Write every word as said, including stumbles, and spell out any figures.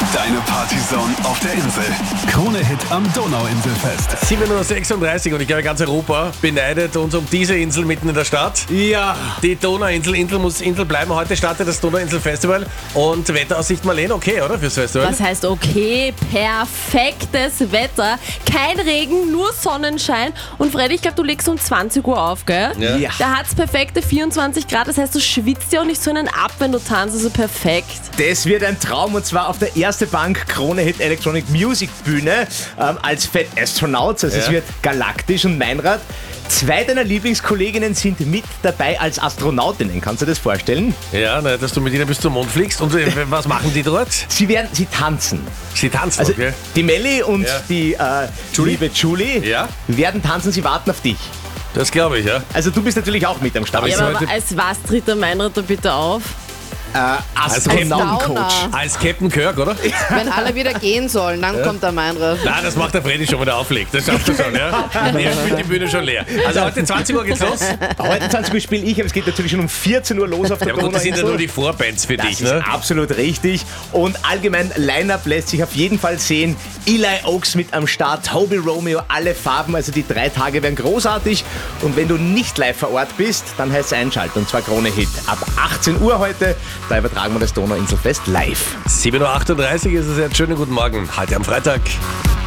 Deine Partyzone auf der Insel. Krone-Hit am Donauinselfest. sieben Uhr sechsunddreißig und ich glaube, ganz Europa beneidet uns um diese Insel mitten in der Stadt. Ja. Die Donauinsel, Insel muss Insel bleiben. Heute startet das Donauinsel-Festival und Wetteraussicht, Marlene, okay, oder, fürs Festival? Was heißt okay? Perfektes Wetter. Kein Regen, nur Sonnenschein. Und Freddy, ich glaube, du legst um zwanzig Uhr auf, gell? Ja. Ja. Da hat es perfekte vierundzwanzig Grad. Das heißt, du schwitzt ja auch nicht so einen ab, wenn du tanzt. Also perfekt. Das wird ein Traum und zwar auf der Erste Bank Krone Hit Electronic Music Bühne ähm, als Fat Astronauts. Also Ja. es wird galaktisch und Meinrad. Zwei deiner Lieblingskolleginnen sind mit dabei als Astronautinnen. Kannst du dir das vorstellen? Ja, na, dass du mit ihnen bis zum Mond fliegst. Und äh, was machen die dort? Sie werden, sie tanzen. Sie tanzen, Also okay? die Melli und Ja. die äh, liebe Julie Ja. werden tanzen, sie warten auf dich. Das glaube ich, ja. Also du bist natürlich auch mit am Start. Aber Ja, ich aber sollte- als was tritt der Meinrad da bitte auf? äh, Astronautencoach. Als Captain Kirk, oder? Wenn alle wieder gehen sollen, dann kommt der Meinrad. Nein, das macht der Freddy schon, wenn er auflegt. Das schafft er schon, ja. Er spielt die Bühne schon leer. Also heute zwanzig Uhr geht's los. Heute zwanzig Uhr spiele ich, aber es geht natürlich schon um vierzehn Uhr los auf der Ja, aber gut, das sind ja Donauinsel. nur die Vorbands für Das dich, ist ne? absolut richtig. Und allgemein, Line-Up lässt sich auf jeden Fall sehen. Eli Oaks mit am Start, Toby Romeo, alle Farben. Also die drei Tage werden großartig. Und wenn du nicht live vor Ort bist, dann heißt es einschalten. Und zwar Krone Hit. Ab achtzehn Uhr heute, da übertragen wir das Donauinselfest live. sieben Uhr achtunddreißig ist es jetzt. Schönen guten Morgen. Heute am Freitag.